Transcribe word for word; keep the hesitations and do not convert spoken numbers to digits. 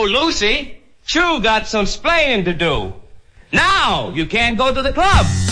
Lucy. Chew got some splaining to do. Now you can't go to the club.